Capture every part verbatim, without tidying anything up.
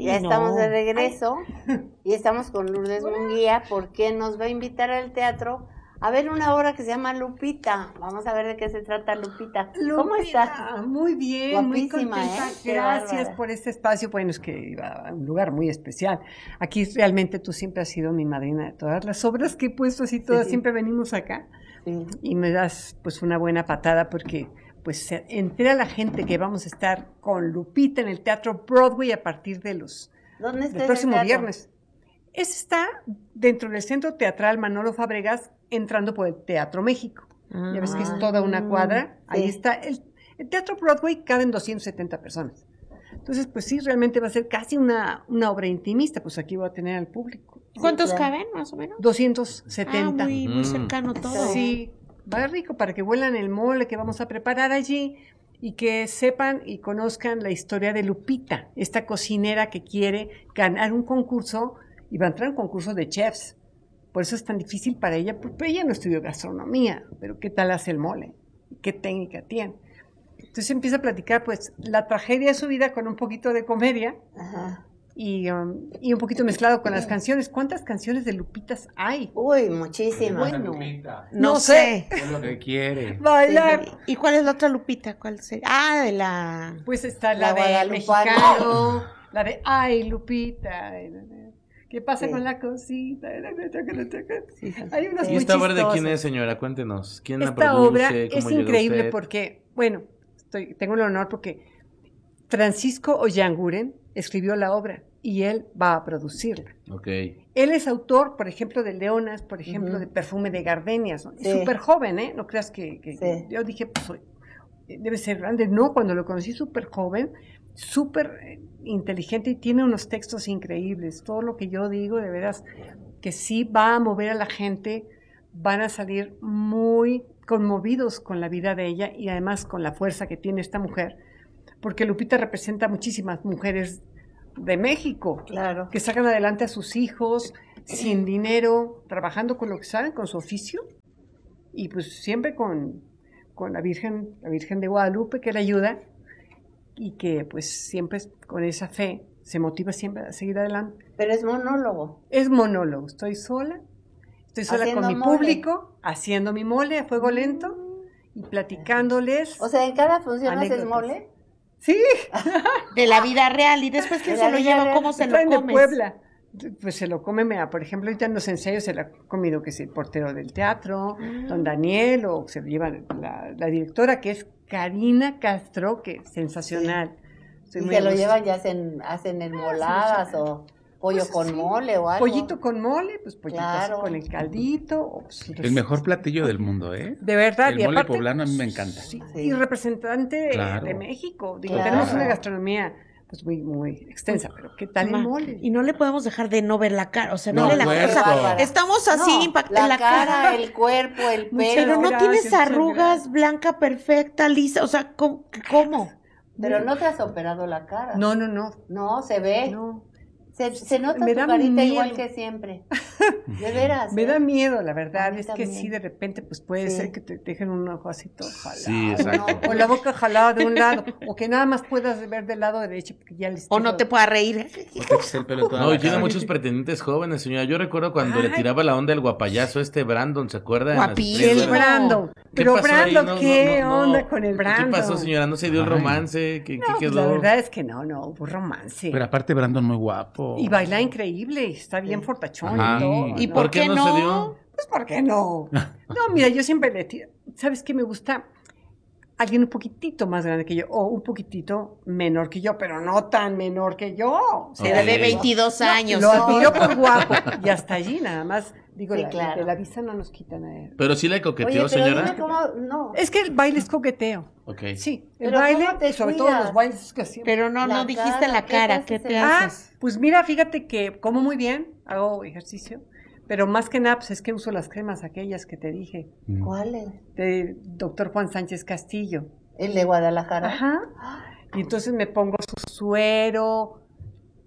ya no. estamos de regreso y estamos con Lourdes Munguía porque nos va a invitar al teatro a ver una obra que se llama Lupita. Vamos a ver de qué se trata Lupita. ¿Cómo Lupita, estás? muy bien, muy Guapísima, contenta. ¿eh? Qué Gracias bárbara. por este espacio. Bueno, es que iba a un lugar muy especial. Aquí realmente tú siempre has sido mi madrina de todas las obras que he puesto, así todas, sí. siempre venimos acá. Sí. Y me das pues una buena patada porque pues se entera la gente que vamos a estar con Lupita en el Teatro Broadway a partir de los ¿Dónde está del ese próximo teatro? viernes. Ese está dentro del Centro Teatral Manolo Fábregas, entrando por el Teatro México. Ah, Ya ves que es toda una cuadra. sí. Ahí está. El, el Teatro Broadway caben doscientas setenta personas. Entonces, pues sí, realmente va a ser casi una, una obra intimista. Pues aquí voy a tener al público. ¿Cuántos Sí, claro. caben, más o menos? doscientos Ah, setenta. muy, muy Mm. cercano todo. Sí, va rico para que huelan el mole que vamos a preparar allí y que sepan y conozcan la historia de Lupita, esta cocinera que quiere ganar un concurso y va a entrar a un concurso de chefs. Por eso es tan difícil para ella, porque ella no estudió gastronomía, pero ¿qué tal hace el mole? ¿Qué técnica tiene? Entonces empieza a platicar pues la tragedia de su vida con un poquito de comedia. Ajá. Y, um, y un poquito mezclado con las canciones. ¿Cuántas canciones de Lupitas hay? Uy, muchísimas. Bueno. Lupita. No, No sé. Es lo que quiere. Bailar. ¿Y cuál es la otra Lupita? ¿Cuál sería? Ah, de la... Pues está La la, de guadalupana. Mexicano, la de Ay, Lupita. ¿Qué pasa Sí. con la cosita? Sí, sí. Hay unas ¿Y muy esta obra de quién chistosas. es, señora? Cuéntenos. ¿Quién la Esta produce? obra ¿Cómo es llegó increíble usted? porque, bueno, estoy, tengo el honor porque Francisco Ollanguren escribió la obra y él va a producirla. Ok. Él es autor, por ejemplo, de Leonas, por ejemplo, Ujú. de Perfume de Gardenias, ¿no? Sí. Súper joven, ¿eh? No creas que, que- Sí. que yo dije, pues, soy- debe ser grande. No, cuando lo conocí súper joven, súper eh, inteligente y tiene unos textos increíbles. Todo lo que yo digo, de veras, que sí va a mover a la gente, van a salir muy conmovidos con la vida de ella y además con la fuerza que tiene esta mujer, porque Lupita representa a muchísimas mujeres de México Claro. que sacan adelante a sus hijos sin dinero, trabajando con lo que saben, con su oficio, y pues siempre con, con la Virgen, la Virgen de Guadalupe que le ayuda, y que pues siempre con esa fe se motiva siempre a seguir adelante. Pero es monólogo. Es monólogo, estoy sola, estoy sola Haciendo con mi mole. público, haciendo mi mole a fuego lento, y platicándoles. O sea, en cada función haces Anécdotas. mole. Sí, De la vida real. ¿Y después quién De la se lo vida lleva? real. ¿Cómo se lo traen de comes? Puebla. Pues se lo come, mira, por ejemplo, ahorita en los ensayos se lo ha comido que es el portero del teatro, Ah. don Daniel, o se lo lleva la, la directora, que es Karina Castro, que es sensacional. Estoy Y muy se lo a gusto. llevan, ya hacen, hacen enmoladas o pollo Pues con sí, mole o algo. Pollito con mole, pues pollito así Claro. con el caldito. O pues, El mejor platillo del mundo, ¿eh? De verdad. El y mole aparte, poblano a mí me encanta. Sí, Sí. y representante de- Claro. de México. Digo, Claro. tenemos una gastronomía pues muy, muy extensa, pero ¿qué tal el Ma, mole? Y no le podemos dejar de no ver la cara. O sea, No, verle la cara. O sea, cuerpo. estamos así No, impactados. la, cara, el cuerpo, el Muchas pelo. Pero no gracias, tienes muchas arrugas, gracias. blanca, perfecta, lisa. O sea, ¿cómo? ¿cómo? Pero no te has operado la cara. No, no, no. No, se ve. no. Se, se nota Me tu da carita miedo. igual que siempre. De veras. Me ¿eh? da miedo, la A verdad. mí Es que también. sí, de repente, pues puede Sí. ser que te dejen un ojo así todo jalado. Sí, exacto. O la boca jalada de un lado. O que nada más puedas ver del lado derecho. Porque ya les O no te pueda reír. O te eches el pelo toda No, la y tiene cara. muchos pretendientes jóvenes, señora. Yo recuerdo cuando le Ay. tiraba la onda el guapayazo este Brandon, ¿se acuerda? En las Guapísimo. El películas. Brandon. ¿Qué Pero pasó ahí? Brandon, No, no, ¿qué no, no. onda con el Brandon? ¿Qué pasó, señora? ¿No se dio el Ay. romance? ¿Qué, qué No, pues quedó? la verdad es que no, no, hubo romance. Pero aparte Brandon muy guapo. Y baila increíble, está bien fortachón Ajá. y todo. ¿Y ¿no? por qué no, no? se dio? Pues, ¿por qué no? No, mira, yo siempre le tiro. ¿Sabes qué me gusta? Alguien un poquitito más grande que yo, o un poquitito menor que yo, pero no tan menor que yo. O sea, Será de Ok. veintidós años. Lo ¿no? admiro por guapo. Y hasta allí nada más. Digo, Sí, la, claro. de la vista no nos quitan a él. Pero sí le Oye, coqueteó, pero señora. dime cómo, no. Es que el baile es coqueteo. Ok. Sí, el Pero baile, ¿cómo te sobre cuidas? todo los bailes que hacíamos. Pero no, La no dijiste cara, la ¿qué cara. te ¿Qué haces te en- Ah, haces? pues mira, fíjate que como muy bien, hago ejercicio, pero más que nada, pues es que uso las cremas aquellas que te dije, Mm. ¿Cuál es? del doctor Juan Sánchez Castillo. El de Guadalajara. Ajá. Y entonces me pongo su suero,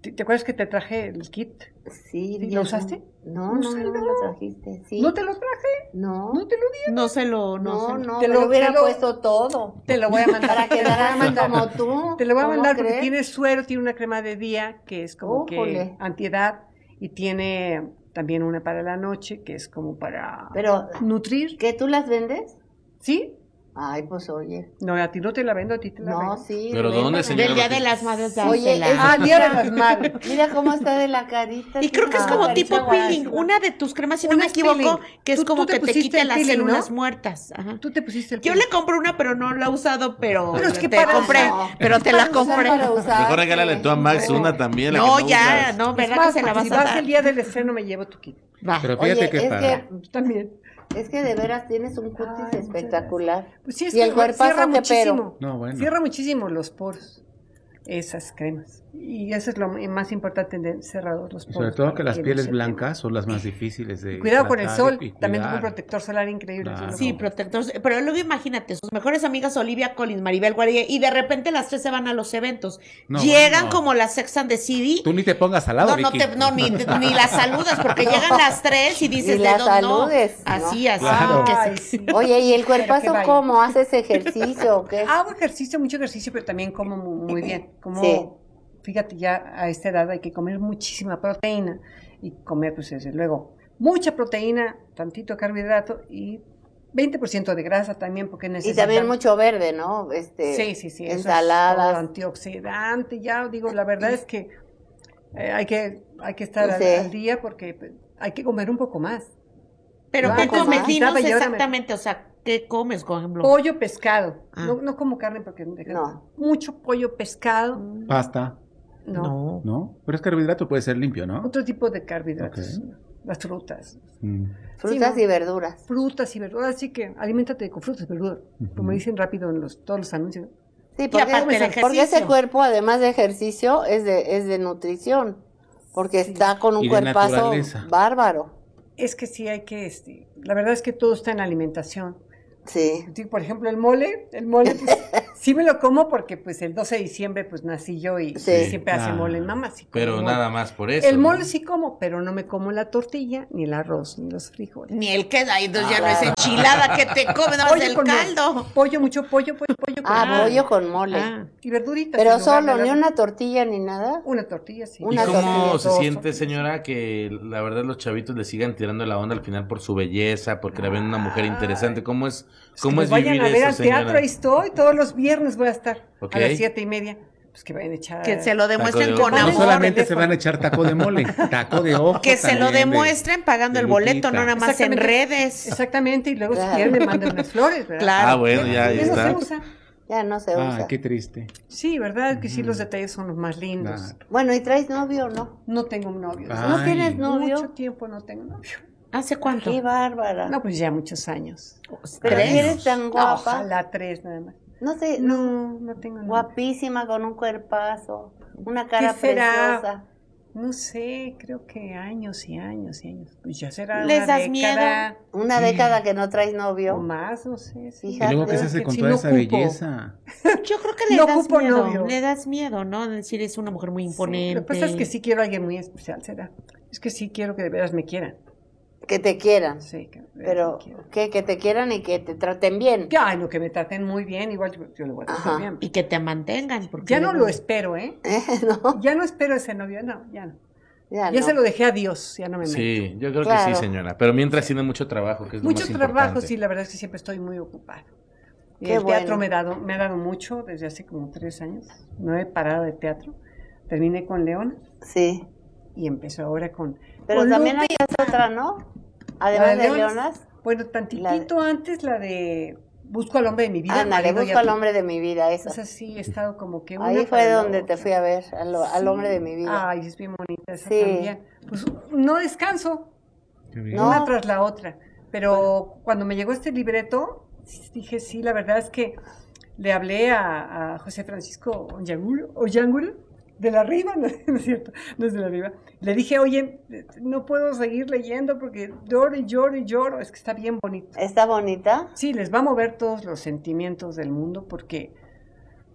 ¿Te, te acuerdas que te traje el kit? Sí, ¿Lo viejo. usaste? No, no, no Úsalo. me lo trajiste. Sí. ¿No te lo traje? No, ¿No te lo di? No se lo, no, no, se lo- no, Te me lo- lo hubiera te lo- puesto todo. Te lo voy a mandar. Para te lo quedar voy a así mandar. como tú. Te lo voy a ¿Cómo mandar porque crees? tiene suero, tiene una crema de día que es como que Újole. antiedad y tiene también una para la noche que es como para Pero, nutrir. ¿qué tú las vendes? ¿Sí? Ay, pues oye. No, a ti no te la vendo, a ti te la No, vendo. sí. ¿Pero véndala. dónde, señora? Del Día de las Madres de Oye, Ángela. es- Ah, Día de las Madres. Mira cómo está de la carita. Y creo que es tiene como una tipo carita peeling, guapísima. una de tus cremas, si no Una me es equivoco, peeling. que es Tú- como tú te que te pusiste quita el las peeling, ¿no? células muertas. Ajá. Tú te pusiste el Yo pelo. le compré una, pero no la he usado, pero, Pero es que te para compré, usar. pero te la Para usar, compré. para usar, Mejor regálale tú a Max No. una también. la No, que ya, usas. no, Es ¿verdad más, que se la porque vas si a vas dar? el día del estreno me llevo tu kit. Va. Pero Oye, fíjate que es para... que, También. es que de veras tienes un cutis Ay, muchas espectacular. Pues sí, es y que el cuerpazo cierra que pero. muchísimo. No, bueno. Cierra muchísimo los poros. Esas cremas. Y eso es lo más importante de cerrados los Y poros. sobre todo para que las no pieles se blancas son las más difíciles de quemen. Cuidado con el tratar sol. y También tengo un cuidar. protector solar increíble. Claro. yo Sí, lo- protector. Pero luego imagínate, sus mejores amigas Olivia Collins, Maribel Guardia, y de repente las tres se van a los eventos. No, Llegan bueno. como las Sex and the City. Tú ni te pongas al lado, No, no, Vicky. te, no ni, ni las saludas, porque llegan las tres y dices, Ni ¿de las dónde? No, saludes, ¿no? así, así. Claro. que se- Ay, sí. Oye, ¿y el Pero que cuerpazo vaya. cómo? ¿Haces ejercicio o qué? Hago ejercicio, mucho ejercicio, pero también como mu- muy bien. Como, Sí. fíjate, ya a esta edad hay que comer muchísima proteína y comer, pues desde luego, mucha proteína, tantito carbohidrato y veinte por ciento de grasa también, porque Y necesitamos. también mucho verde, ¿no? Este, Sí, sí, sí. eso es todo Ensaladas. antioxidante, ya digo, la verdad es que eh, hay que hay que estar al, Sí. al día porque pues, hay que comer un poco más. Pero Un ¿qué poco comes? más. Dinos Dame, llévame. exactamente, o sea, ¿qué comes, por ejemplo? Pollo, pescado. Ah. No, no como carne porque me deja- No. mucho pollo, pescado. Pasta, No. No. ¿no? Pero es carbohidrato, puede ser limpio, ¿no? Otro tipo de carbohidratos. Ok. Las frutas. Mm. Frutas Sí, ¿no? y verduras. Frutas y verduras. Así que aliméntate con frutas y verduras. Como dicen rápido en los, todos los anuncios. Sí, porque, aparte el porque ese ejercicio. cuerpo, además de ejercicio, es de, es de nutrición. Porque está con un Y de cuerpazo naturaleza. bárbaro. Es que sí hay que, este, la verdad es que todo está en la alimentación. Sí. Sí, por ejemplo, el mole, el mole, pues, sí me lo como porque pues el doce de diciembre pues nací yo y, Sí. y siempre hace Ah. mole en mamá. Sí como Pero mole. nada más por eso. El mole ¿no? sí como, pero no me como la tortilla, ni el arroz, ni los frijoles. Ni el queso, ahí entonces ya no es enchilada que te comes, nada más el con caldo. mole. Pollo, mucho pollo, pollo, pollo. con Ah, mole. pollo con mole. Ah. Y verduritas. Pero en lugar solo, de ni la- una tortilla ni nada. Una tortilla, sí. ¿Y Una cómo tortilla, se dos siente, tortillas. señora, que la verdad los chavitos le sigan tirando la onda al final por su belleza, porque la ven una mujer interesante? ¿Cómo es, Pues cómo que es me vayan vivir a ver eso, al señora? teatro, ahí estoy, todos los viernes voy a estar Ok. a las siete y media. Pues que vayan a echar. Que se lo demuestren Taco de con ojo. No amor. solamente se teléfono. van a echar taco de mole, taco de ojo. Que se lo también de- demuestren pagando de el boleto, Lupita. no nada más en Exactamente. redes. Exactamente, y luego Claro. si quieren me mandan unas flores, ¿verdad? Claro. Ah, bueno, ya ahí Ya no está. se usa. Ya no se Ah, usa. qué triste. Sí, ¿verdad? Que sí, los detalles son los más lindos. Claro. Bueno, ¿y traes novio o no? No tengo un novio. Ah. ¿No Ay. tienes novio? Mucho tiempo no tengo novio. ¿Hace cuánto? Qué bárbara. No, pues ya muchos años. Pero ¿Tres? si eres tan No, guapa. ojalá tres nada más. No sé, no, No, no tengo novio. guapísima, con un cuerpazo, una cara ¿Qué será? preciosa. No sé, creo que años y años y años. Pues ya será ¿Les una das década Una década que no traes o novio. más, no sé. Sí. ¿Y Fíjate. luego qué se hace que con si toda no esa ocupo. belleza? Yo creo que le No das ocupo miedo. novio. Le das miedo, ¿no? Es decir, es una mujer muy Sí, imponente. lo que pasa es que sí quiero a alguien muy especial, será. Es que sí quiero que de veras me quieran. Que te quieran. Sí, que de veras Pero me quieran. que, que te quieran y que te traten bien. Que, ay, no, que me traten muy bien, igual yo, yo le voy a tratar Ajá. bien. Y que te mantengan. Porque Ya no luego- lo espero, ¿eh? ¿Eh? ¿No? Ya no espero ese novio, no, ya no. Ya, Ya no. se lo dejé a Dios, ya no me meto. Sí, yo creo que Claro. sí, señora. Pero mientras tiene mucho trabajo, que es lo Mucho más trabajo, importante. sí, la verdad es que siempre estoy muy ocupada. Y Qué el teatro bueno. me, ha dado, me ha dado mucho desde hace como tres años. No he parado de teatro. Terminé con Leona Sí. y empezó ahora con. Pero con también Lupe. hay otra, ¿no? La Además de Leonas. Leonas. Bueno, tantitito antes la de Busco al hombre de mi vida. Ándale, marido y busco al a- hombre de mi vida, esa. O sea, sí, he estado como que. una Ahí para fue la donde te otra. fui a ver, al, al hombre de mi vida. Ay, es bien bonita esa Sí. también. Pues no descanso, Qué bien. No. una tras la otra. Pero cuando me llegó este libreto, dije, sí, la verdad es que le hablé a, a José Francisco Ollanguro, Ollanguro, de la Riva, no, no es cierto, no es de la Riva. Le dije, oye, no puedo seguir leyendo porque lloro y lloro y lloro, es que está bien bonito. ¿Está bonita? Sí, les va a mover todos los sentimientos del mundo porque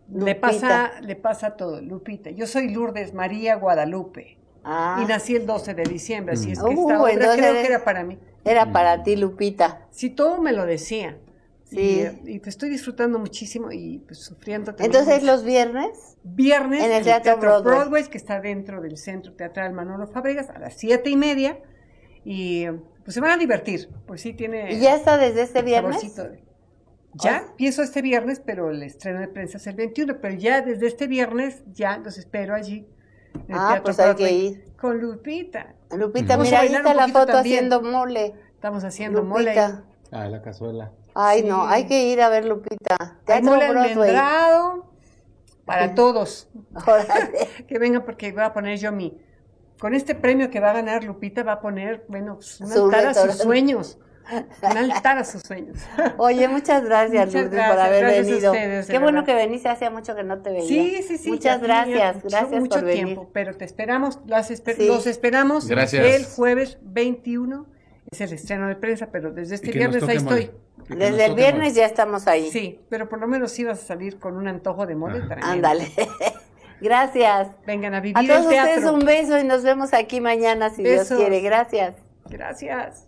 Le Lupita. pasa, le pasa todo, Lupita. Yo soy Lourdes María Guadalupe. Ah, Y nací el doce de diciembre, así es que Uh, esta obra entonces creo eres- que era para mí. era para ti, Lupita. Sí, todo me lo decía. Sí. Y, y pues estoy disfrutando muchísimo y pues sufriendo también Entonces, mucho. los viernes, Viernes en el Teatro Broadway. que está dentro del Centro Teatral Manolo Fábregas, a las siete y media. Y pues se van a divertir, pues sí tiene... ¿y ya está desde este viernes? saborcito de- Ya empiezo este viernes, pero el estreno de prensa es el veintiuno, pero ya desde este viernes ya los espero allí. en el Ah, Teatro pues hay que Broadway, ir. Con Lupita. Lupita, Vamos mira, a ahí bailar está un la poquito foto también. haciendo mole. Estamos haciendo mole. Lupita. Ah, la cazuela. Ay, Sí. no, hay que ir a ver Lupita. Hay Teatro mole Broadway. almendrado para Sí. todos. Órale. Que vengan porque voy a poner yo mi... Con este premio que va a ganar Lupita va a poner, bueno, pues, un Su altar a sus restaurante. sueños. Un altar a sus sueños. Oye, muchas gracias, Muchas Lourdes, gracias, por haber gracias a venido. ustedes, de Qué bueno verdad. que veniste, hacía mucho que no te veía. Sí, sí, sí. Muchas ya tenía gracias, mucho- gracias mucho por venir. tiempo, pero te esperamos, las esper- Sí. los esperamos Gracias. el jueves veintiuno, es el estreno de prensa, pero desde este Y que nos viernes ahí toque mole. estoy. Que nos Desde el toque viernes mole. ya estamos ahí. Sí, pero por lo menos sí vas a salir con un antojo de mole. Ah. tremendo. Ándale. Gracias. Vengan a A vivir todos el ustedes teatro. un beso y nos vemos aquí mañana si Besos. Dios quiere. Gracias. Gracias.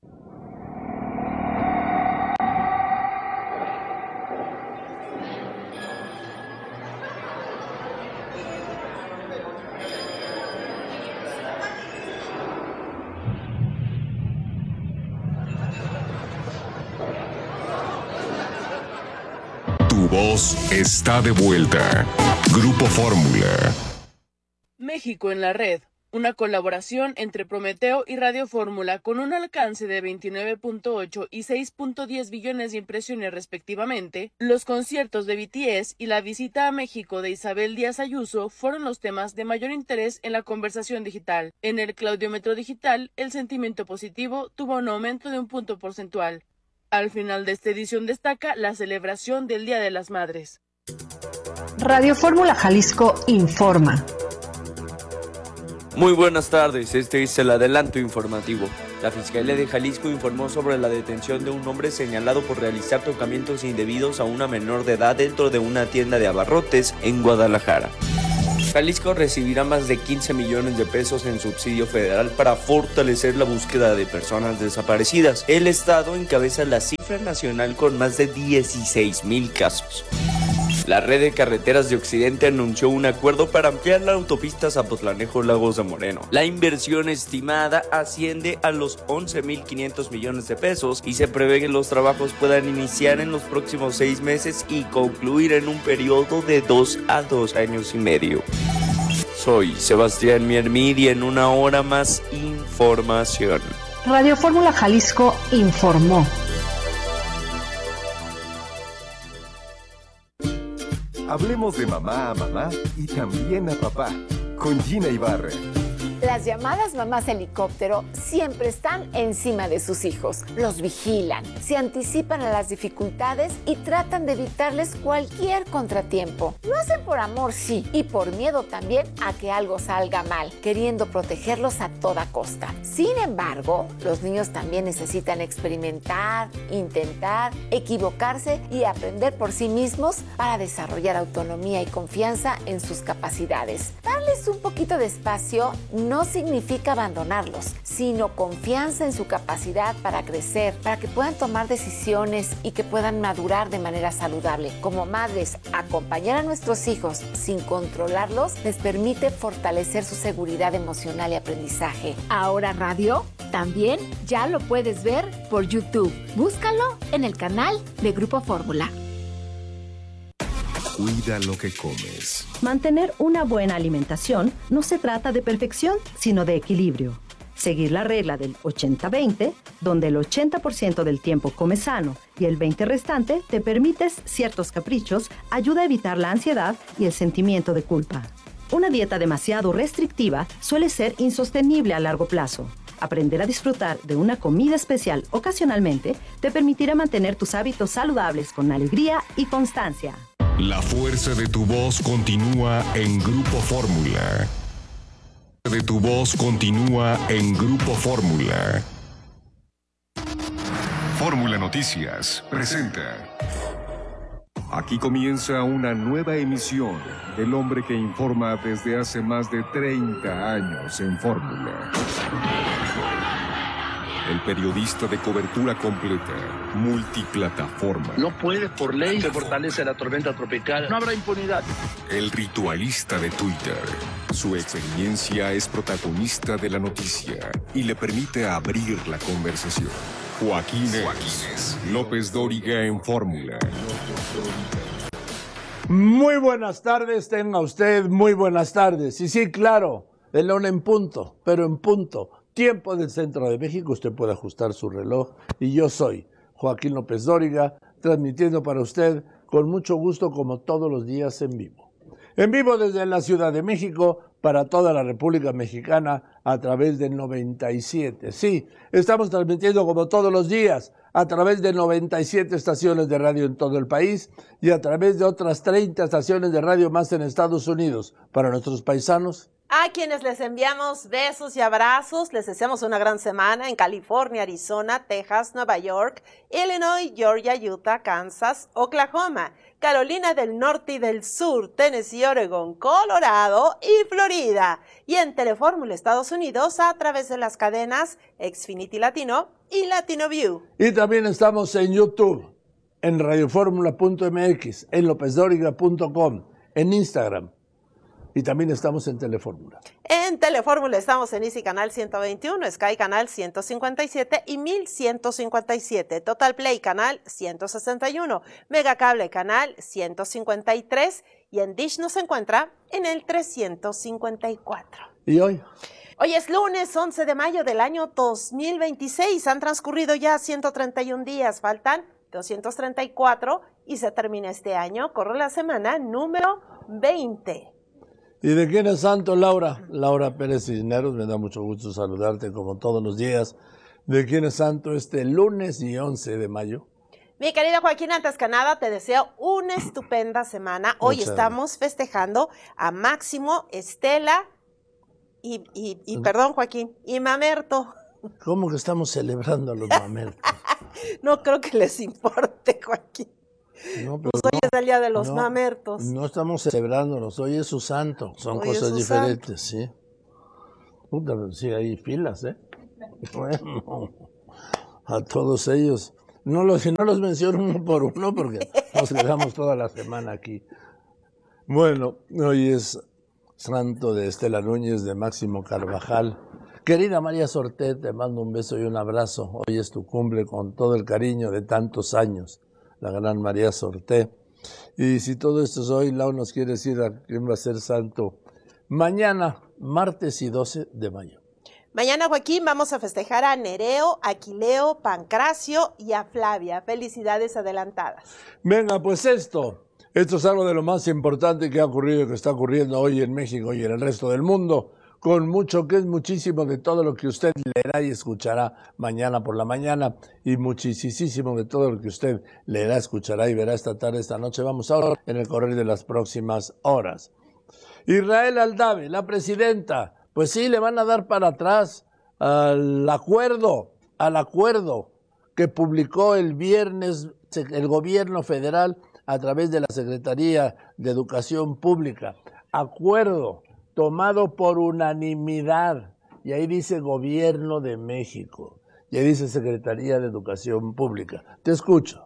Tu voz está de vuelta. Grupo Fórmula. México en la red, una colaboración entre Prometeo y Radio Fórmula con un alcance de veintinueve punto ocho y seis punto diez billones de impresiones respectivamente. Los conciertos de B T S y la visita a México de Isabel Díaz Ayuso fueron los temas de mayor interés en la conversación digital. En el claudiómetro digital, el sentimiento positivo tuvo un aumento de un punto porcentual. Al final de esta edición destaca la celebración del Día de las Madres. Radio Fórmula Jalisco informa. Muy buenas tardes, este es el adelanto informativo. La Fiscalía de Jalisco informó sobre la detención de un hombre señalado por realizar tocamientos indebidos a una menor de edad dentro de una tienda de abarrotes en Guadalajara. Jalisco recibirá más de quince millones de pesos en subsidio federal para fortalecer la búsqueda de personas desaparecidas. El estado encabeza la cifra nacional con más de dieciséis mil casos. La red de carreteras de Occidente anunció un acuerdo para ampliar la autopista Zapotlanejo-Lagos de Moreno. La inversión estimada asciende a los once mil quinientos millones de pesos y se prevé que los trabajos puedan iniciar en los próximos seis meses y concluir en un periodo de dos a dos años y medio. Soy Sebastián Miermid y en una hora más información. Radio Fórmula Jalisco informó. Hablemos de mamá a mamá y también a papá, con Gina Ibarra. Las llamadas mamás helicóptero siempre están encima de sus hijos, los vigilan, se anticipan a las dificultades y tratan de evitarles cualquier contratiempo. Lo hacen por amor, sí, y por miedo también a que algo salga mal, queriendo protegerlos a toda costa. Sin embargo, los niños también necesitan experimentar, intentar, equivocarse y aprender por sí mismos para desarrollar autonomía y confianza en sus capacidades. Darles un poquito de espacio no significa abandonarlos, sino confianza en su capacidad para crecer, para que puedan tomar decisiones y que puedan madurar de manera saludable. Como madres, acompañar a nuestros hijos sin controlarlos les permite fortalecer su seguridad emocional y aprendizaje. Ahora Radio también ya lo puedes ver por YouTube. Búscalo en el canal de Grupo Fórmula. Cuida lo que comes. Mantener una buena alimentación no se trata de perfección, sino de equilibrio. Seguir la regla del ochenta veinte, donde el ochenta por ciento del tiempo comes sano y el veinte por ciento restante te permites ciertos caprichos, ayuda a evitar la ansiedad y el sentimiento de culpa. Una dieta demasiado restrictiva suele ser insostenible a largo plazo. Aprender a disfrutar de una comida especial ocasionalmente te permitirá mantener tus hábitos saludables con alegría y constancia. La fuerza de tu voz continúa en Grupo Fórmula. De tu voz continúa en Grupo Fórmula. Fórmula Noticias presenta. Aquí comienza una nueva emisión del hombre que informa desde hace más de treinta años en Fórmula. El periodista de cobertura completa, multiplataforma. No puede, por ley, se fortalece la tormenta tropical. No habrá impunidad. El ritualista de Twitter. Su experiencia es protagonista de la noticia y le permite abrir la conversación. Joaquín Joaquínez López Dóriga en Fórmula. Muy buenas tardes, tenga usted muy buenas tardes. Y sí, claro, el una en punto, pero en punto. Tiempo del centro de México, usted puede ajustar su reloj. Y yo soy Joaquín López Dóriga, transmitiendo para usted con mucho gusto como todos los días en vivo. En vivo desde la Ciudad de México para toda la República Mexicana a través de noventa y siete. Sí, estamos transmitiendo como todos los días a través de noventa y siete estaciones de radio en todo el país y a través de otras treinta estaciones de radio más en Estados Unidos. Para nuestros paisanos, a quienes les enviamos besos y abrazos, les deseamos una gran semana en California, Arizona, Texas, Nueva York, Illinois, Georgia, Utah, Kansas, Oklahoma, Carolina del Norte y del Sur, Tennessee, Oregon, Colorado y Florida. Y en Telefórmula Estados Unidos a través de las cadenas Xfinity Latino y Latino View. Y también estamos en YouTube, en radioformula punto m x, en lopez dóriga punto com, en Instagram. Y también estamos en Telefórmula. En Telefórmula estamos en Easy Canal ciento veintiuno, Sky Canal ciento cincuenta y siete y mil ciento cincuenta y siete, Total Play Canal ciento sesenta y uno, Megacable Canal ciento cincuenta y tres y en Dish nos encuentra en el trescientos cincuenta y cuatro. ¿Y hoy? Hoy es lunes once de mayo del año dos mil veintiséis. Han transcurrido ya ciento treinta y un días, faltan doscientos treinta y cuatro y se termina este año. Corre la semana número veinte. ¿Y de quién es santo, Laura? Laura Pérez Cisneros, me da mucho gusto saludarte como todos los días. ¿De quién es santo este lunes y once de mayo? Mi querido Joaquín, antes que nada, te deseo una estupenda semana. Hoy Muchas estamos festejando a Máximo, Estela y, y, y perdón, Joaquín, y Mamerto. ¿Cómo que estamos celebrando a los mamertos? No creo que les importe, Joaquín. No, pero Pues hoy no, es el día de los no, mamertos. No estamos celebrándolos, hoy es su santo, son Hoy es cosas su diferentes, sí. Puta, sí, hay filas, ¿eh? Bueno, a todos ellos. No los, no los menciono uno por uno porque nos quedamos toda la semana aquí. Bueno, hoy es santo de Estela Núñez, de Máximo Carvajal. Querida María Sorté, te mando un beso y un abrazo. Hoy es tu cumple con todo el cariño de tantos años. La gran María Sorté. Y si todo esto es hoy, Lau nos quiere decir a quién va a ser santo mañana, martes y doce de mayo. Mañana, Joaquín, vamos a festejar a Nereo, Aquileo, Pancracio y a Flavia. Felicidades adelantadas. Venga, pues esto, esto es algo de lo más importante que ha ocurrido y que está ocurriendo hoy en México y en el resto del mundo, con mucho que es muchísimo de todo lo que usted leerá y escuchará mañana por la mañana y muchísimo de todo lo que usted leerá, escuchará y verá esta tarde, esta noche. Vamos ahora en el correr de las próximas horas. Israel Aldave, la presidenta, pues sí, le van a dar para atrás al acuerdo, al acuerdo que publicó el viernes el gobierno federal a través de la Secretaría de Educación Pública. Acuerdo tomado por unanimidad, y ahí dice Gobierno de México, y ahí dice Secretaría de Educación Pública. Te escucho.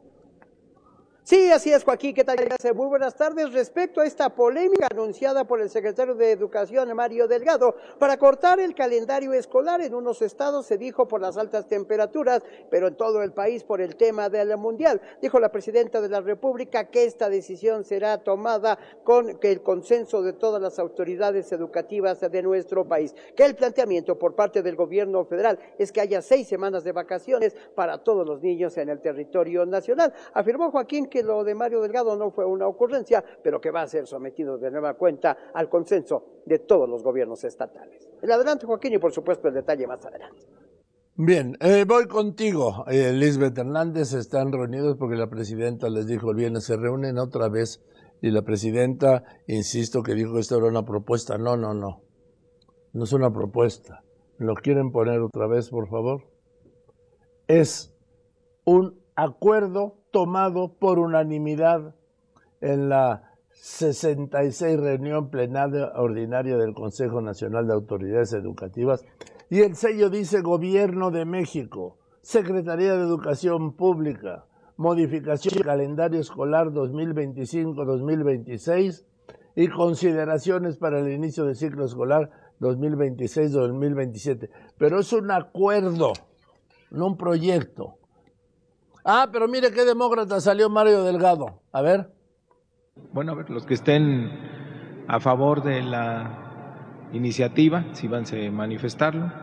Sí, así es, Joaquín. ¿Qué tal? Muy buenas tardes. Respecto a esta polémica anunciada por el secretario de Educación, Mario Delgado, para cortar el calendario escolar en unos estados, se dijo por las altas temperaturas, pero en todo el país por el tema del mundial. Dijo la presidenta de la República que esta decisión será tomada con el consenso de todas las autoridades educativas de nuestro país. Que el planteamiento por parte del gobierno federal es que haya seis semanas de vacaciones para todos los niños en el territorio nacional. Afirmó Joaquín que lo de Mario Delgado no fue una ocurrencia, pero que va a ser sometido de nueva cuenta al consenso de todos los gobiernos estatales. El adelante, Joaquín, y por supuesto el detalle más adelante. Bien, eh, voy contigo. Eh, Lisbeth Hernández están reunidos porque la presidenta les dijo el viernes se reúnen otra vez y la presidenta, insisto, que dijo que esto era una propuesta. No, no, no. No es una propuesta. ¿Lo quieren poner otra vez, por favor? Es un acuerdo tomado por unanimidad en la sesenta y seis reunión plenaria ordinaria del Consejo Nacional de Autoridades Educativas, y el sello dice Gobierno de México, Secretaría de Educación Pública, modificación del calendario escolar dos mil veinticinco dos mil veintiséis y consideraciones para el inicio del ciclo escolar dos mil veintiséis dos mil veintisiete. Pero es un acuerdo, no un proyecto. Ah, pero mire qué demócrata salió Mario Delgado. A ver. Bueno, a ver, los que estén a favor de la iniciativa, si van a manifestarlo.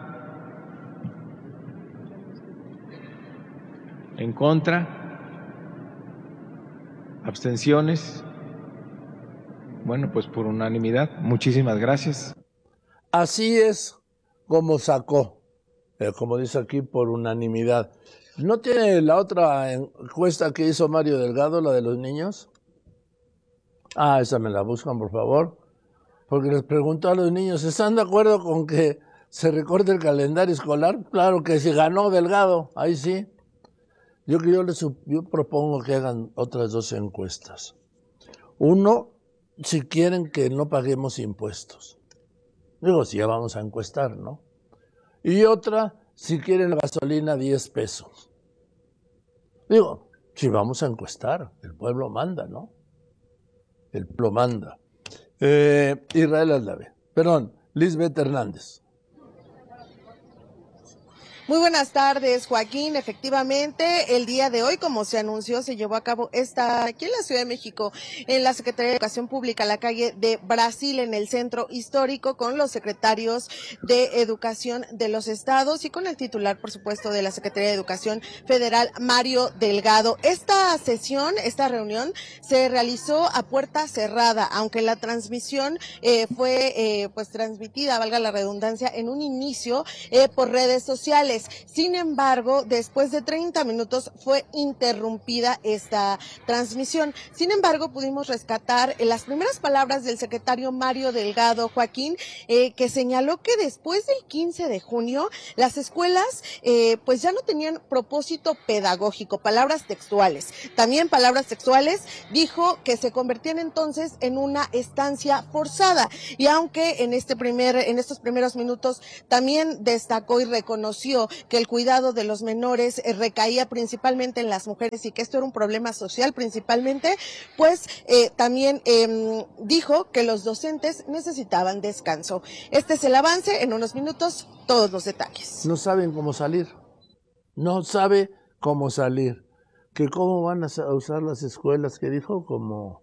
En contra. Abstenciones. Bueno, pues por unanimidad. Muchísimas gracias. Así es como sacó, eh, como dice aquí, por unanimidad. ¿No tiene la otra encuesta que hizo Mario Delgado, la de los niños? Ah, esa me la buscan, por favor. Porque les preguntó a los niños, ¿están de acuerdo con que se recorte el calendario escolar? Claro que sí, ganó Delgado, ahí sí. Yo, yo, les, yo propongo que hagan otras dos encuestas. Uno, si quieren que no paguemos impuestos. Digo, si ya vamos a encuestar, ¿no? Y otra, si quieren la gasolina diez pesos. Digo, si vamos a encuestar, el pueblo manda, ¿no? El pueblo manda. Eh, Israel Aldave, perdón, Lisbeth Hernández. Muy buenas tardes, Joaquín. Efectivamente, el día de hoy, como se anunció, se llevó a cabo esta aquí en la Ciudad de México, en la Secretaría de Educación Pública, la calle de Brasil, en el centro histórico, con los secretarios de Educación de los estados y con el titular, por supuesto, de la Secretaría de Educación Federal, Mario Delgado. Esta sesión, esta reunión, se realizó a puerta cerrada, aunque la transmisión eh, fue eh, pues transmitida, valga la redundancia, en un inicio eh, por redes sociales. Sin embargo, después de treinta minutos fue interrumpida esta transmisión. Sin embargo, pudimos rescatar las primeras palabras del secretario Mario Delgado, Joaquín, eh, que señaló que después del quince de junio, las escuelas eh, pues ya no tenían propósito pedagógico, palabras textuales. También palabras textuales, dijo que se convertían entonces en una estancia forzada. Y aunque en este primer, en estos primeros minutos también destacó y reconoció que el cuidado de los menores eh, recaía principalmente en las mujeres y que esto era un problema social principalmente, pues eh, también eh, dijo que los docentes necesitaban descanso. Este es el avance, en unos minutos todos los detalles. No saben cómo salir, no sabe cómo salir, que cómo van a usar las escuelas, que dijo, como,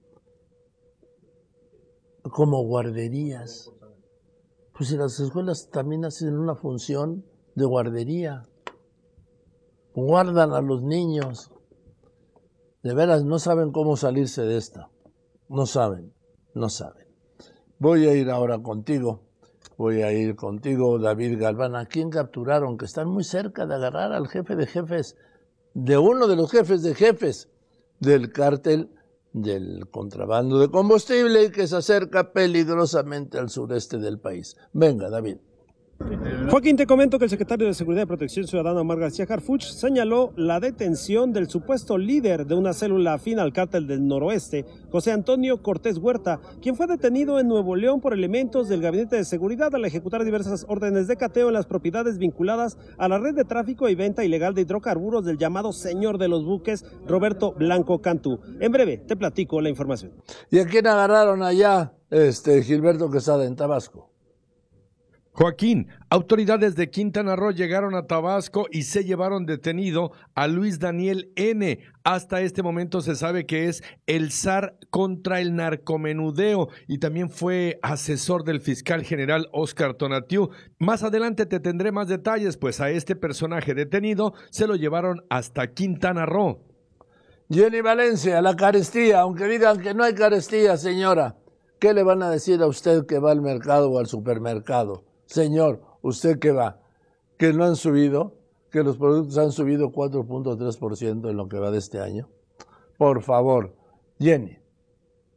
como guarderías. Pues si las escuelas también hacen una función de guardería, guardan a los niños. De veras, no saben cómo salirse de esta. No saben, no saben. Voy a ir ahora contigo, voy a ir contigo, David Galván. ¿A quién capturaron? Que están muy cerca de agarrar al jefe de jefes, de uno de los jefes de jefes del cártel del contrabando de combustible y que se acerca peligrosamente al sureste del país. Venga, David. Joaquín, te comento que el secretario de Seguridad y Protección Ciudadana, Omar García Harfuch, señaló la detención del supuesto líder de una célula afín al cártel del Noroeste, José Antonio Cortés Huerta, quien fue detenido en Nuevo León por elementos del Gabinete de Seguridad al ejecutar diversas órdenes de cateo en las propiedades vinculadas a la red de tráfico y venta ilegal de hidrocarburos del llamado señor de los buques, Roberto Blanco Cantú. En breve te platico la información. ¿Y a quién agarraron allá, este Gilberto Quesada, en Tabasco? Joaquín, autoridades de Quintana Roo llegaron a Tabasco y se llevaron detenido a Luis Daniel N. Hasta este momento se sabe que es el zar contra el narcomenudeo y también fue asesor del fiscal general Óscar Tonatiuh. Más adelante te tendré más detalles, pues a este personaje detenido se lo llevaron hasta Quintana Roo. Jenny Valencia, la carestía, aunque digan que no hay carestía, señora, ¿qué le van a decir a usted que va al mercado o al supermercado? Señor, ¿usted qué va? ¿Que no han subido? ¿Que los productos han subido cuatro punto tres por ciento en lo que va de este año? Por favor, Jenny.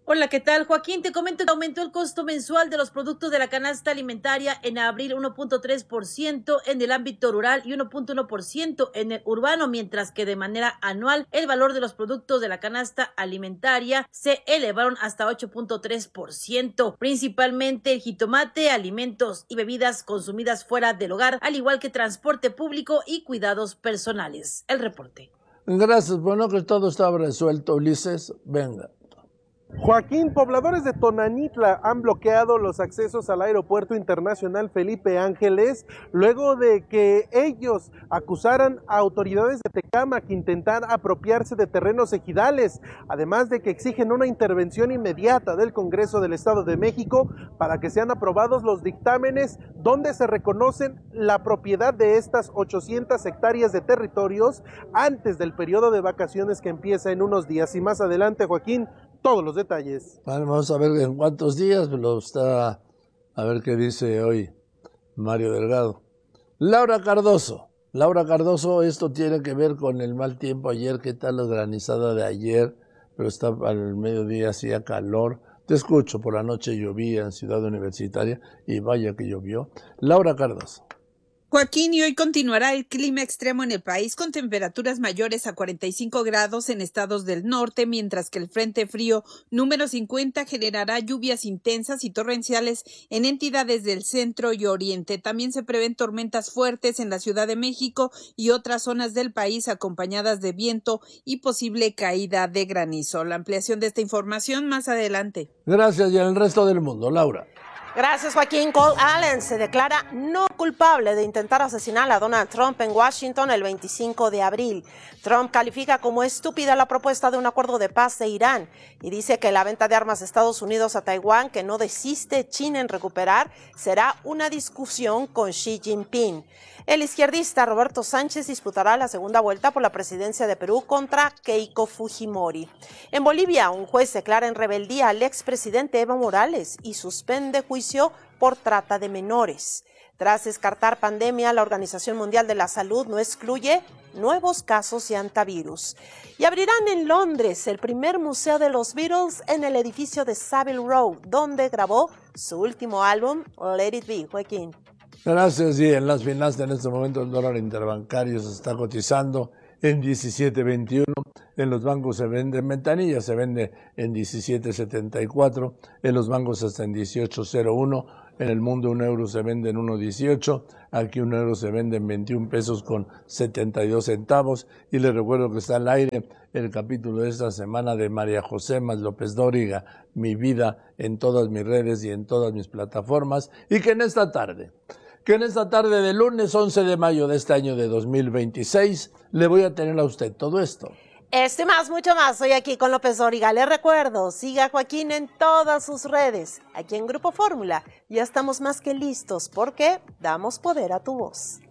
Hola, ¿qué tal, Joaquín? Te comento que aumentó el costo mensual de los productos de la canasta alimentaria en abril uno punto tres por ciento en el ámbito rural y uno punto uno por ciento en el urbano, mientras que de manera anual el valor de los productos de la canasta alimentaria se elevaron hasta ocho punto tres por ciento, principalmente el jitomate, alimentos y bebidas consumidas fuera del hogar, al igual que transporte público y cuidados personales. El reporte. Gracias, bueno que todo está resuelto, Ulises, venga. Joaquín, pobladores de Tonanitla han bloqueado los accesos al Aeropuerto Internacional Felipe Ángeles luego de que ellos acusaran a autoridades de Tecámac que intentar apropiarse de terrenos ejidales, además de que exigen una intervención inmediata del Congreso del Estado de México para que sean aprobados los dictámenes donde se reconocen la propiedad de estas ochocientas hectáreas de territorios antes del periodo de vacaciones que empieza en unos días. Y más adelante, Joaquín, todos los detalles. Vamos a ver en cuántos días lo está, a ver qué dice hoy Mario Delgado. Laura Cardoso. Laura Cardoso, esto tiene que ver con el mal tiempo ayer. ¿Qué tal la granizada de ayer? Pero está al mediodía, hacía calor. Te escucho, por la noche llovía en Ciudad Universitaria y vaya que llovió. Laura Cardoso. Joaquín, y hoy continuará el clima extremo en el país con temperaturas mayores a cuarenta y cinco grados en estados del norte, mientras que el Frente Frío número cincuenta generará lluvias intensas y torrenciales en entidades del centro y oriente. También se prevén tormentas fuertes en la Ciudad de México y otras zonas del país acompañadas de viento y posible caída de granizo. La ampliación de esta información más adelante. Gracias, y en el resto del mundo, Laura. Gracias, Joaquín. Cole Allen se declara no culpable de intentar asesinar a Donald Trump en Washington el veinticinco de abril. Trump califica como estúpida la propuesta de un acuerdo de paz de Irán y dice que la venta de armas de Estados Unidos a Taiwán, que no desiste China en recuperar, será una discusión con Xi Jinping. El izquierdista Roberto Sánchez disputará la segunda vuelta por la presidencia de Perú contra Keiko Fujimori. En Bolivia, un juez declara en rebeldía al expresidente Evo Morales y suspende juicio por trata de menores. Tras descartar pandemia, la Organización Mundial de la Salud no excluye nuevos casos de antivirus. Y abrirán en Londres el primer museo de los Beatles en el edificio de Savile Row, donde grabó su último álbum, Let It Be. Joaquín. Gracias, y en las finanzas en este momento el dólar interbancario se está cotizando en diecisiete veintiuno, en los bancos se vende, en ventanilla se vende en diecisiete setenta y cuatro, en los bancos hasta en dieciocho cero uno, en el mundo un euro se vende en uno dieciocho, aquí un euro se vende en veintiún pesos con setenta y dos centavos, y les recuerdo que está al aire el capítulo de esta semana de María José Más López Dóriga, Mi Vida, en todas mis redes y en todas mis plataformas, y que en esta tarde, que en esta tarde de lunes once de mayo de este año de dos mil veintiséis, le voy a tener a usted todo esto. Este más, mucho más, soy aquí con López Dóriga. Les recuerdo, siga a Joaquín en todas sus redes. Aquí en Grupo Fórmula ya estamos más que listos porque damos poder a tu voz.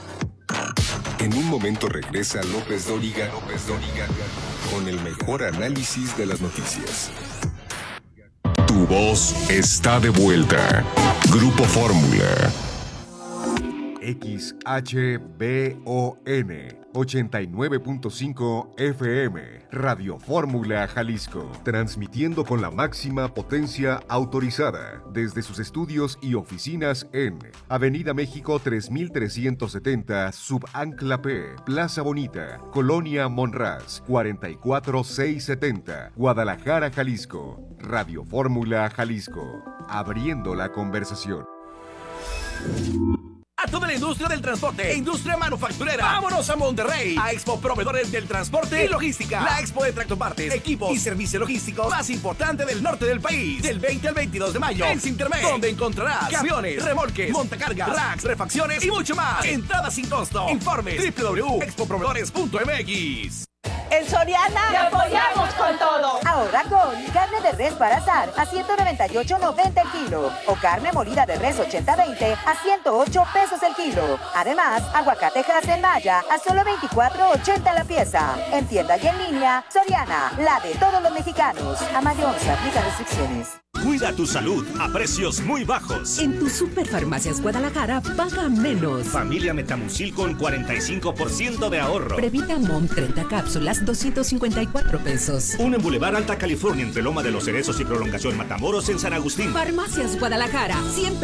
En un momento regresa López Dóriga, López Dóriga con el mejor análisis de las noticias. Tu voz está de vuelta. Grupo Fórmula. X H B O N ochenta y nueve punto cinco F M, Radio Fórmula Jalisco, transmitiendo con la máxima potencia autorizada desde sus estudios y oficinas en Avenida México tres mil trescientos setenta, Subancla P, Plaza Bonita, Colonia Monraz, cuarenta y cuatro mil seiscientos setenta, Guadalajara, Jalisco. Radio Fórmula Jalisco, abriendo la conversación. A toda la industria del transporte e industria manufacturera. ¡Vámonos a Monterrey! A Expo Proveedores del Transporte y Logística. La expo de tractopartes, equipos y servicios logísticos más importante del norte del país. Del veinte al veintidós de mayo en Cintermed, donde encontrarás camiones, remolques, montacargas, racks, refacciones y mucho más. Entrada sin costo. Informe doble u doble u doble u punto expo proveedores punto m x. En Soriana ¡te apoyamos con todo! Ahorra con carne de res para asar a ciento noventa y ocho noventa el kilo o carne molida de res ochenta veinte a ciento ocho pesos el kilo. Además, aguacate Hass en Maya a solo veinticuatro ochenta la pieza. En tienda y en línea, Soriana, la de todos los mexicanos. A mayo once, aplica restricciones. Cuida tu salud a precios muy bajos. En tu Superfarmacias Guadalajara, paga menos. Familia Metamucil con cuarenta y cinco por ciento de ahorro. Previta Mom treinta cápsulas, doscientos cincuenta y cuatro pesos. Un en Boulevard Alta California, entre Loma de los Cerezos y Prolongación Matamoros en San Agustín. Farmacias Guadalajara, siempre